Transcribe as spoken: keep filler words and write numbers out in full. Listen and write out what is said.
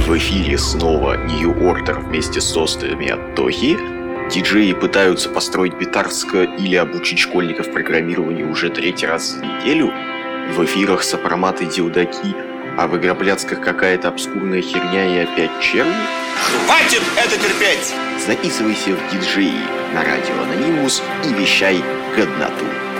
В эфире снова New Order вместе с сестрами от Тохи. Диджеи пытаются построить битарско или обучить школьников программированию уже третий раз за неделю. В эфирах сопроматы дилдаки, а в игроблядсках какая-то обскурная херня и опять черви. Хватит это терпеть! Записывайся в диджеи на радио Анонимус и вещай годноту.